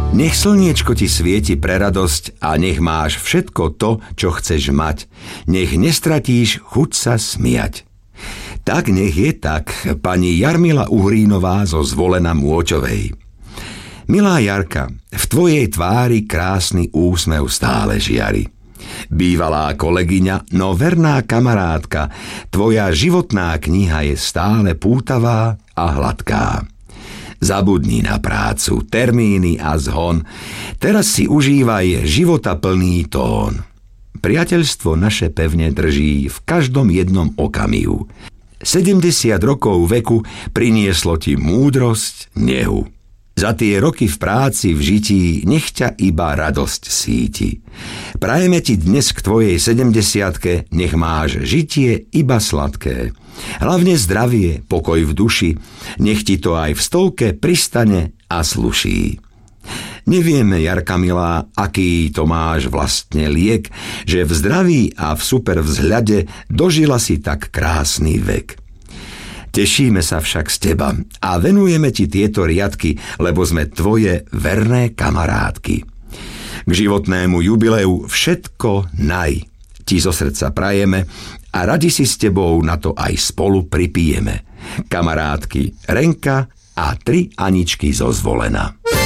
Nech slniečko ti svieti pre radosť a nech máš všetko to, čo chceš mať. Nech nestratíš chuť sa smiať. Tak nech je tak, pani Jarmila Uhrínová zo Zvolena Môčovej. Milá Jarka, v tvojej tvári krásny úsmev stále žiari. Bývalá kolegyňa, no verná kamarátka, tvoja životná kniha je stále pútavá a hladká. Zabudni na prácu, termíny a zhon. Teraz si užívaj života plný tón. Priateľstvo naše pevne drží v každom jednom okamihu. 70 rokov veku prinieslo ti múdrosť, nehu. Za tie roky v práci, v žití, nech ťa iba radosť síti. Prajeme ti dnes k tvojej 70-tke, nech máš žitie iba sladké. Hlavne zdravie, pokoj v duši, nech ti to aj v stolke pristane a sluší. Nevieme, Jarka milá, aký to máš vlastne liek, že v zdraví a v super vzhľade dožila si tak krásny vek. Tešíme sa však z teba a venujeme ti tieto riadky, lebo sme tvoje verné kamarátky. K životnému jubileu všetko naj ti zo srdca prajeme a radi si s tebou na to aj spolu pripijeme. Kamarátky Renka a 3 Aničky zo Zvolena.